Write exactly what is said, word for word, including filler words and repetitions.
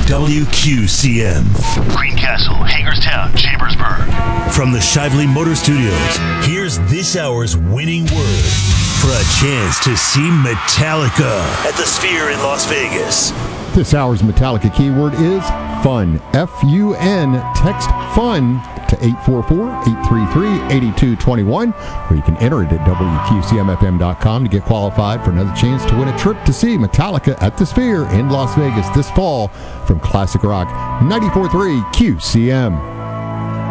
W Q C M. Greencastle, Hagerstown, Chambersburg. From the Shively Motor Studios, here's this hour's winning word for a chance to see Metallica at the Sphere in Las Vegas. This hour's Metallica keyword is fun. F U N. Text FUN to eight four four, eight three three, eight two two one, or you can enter it at W Q C M F M dot com to get qualified for another chance to win a trip to see Metallica at the Sphere in Las Vegas this fall from Classic Rock ninety-four point three Q C M.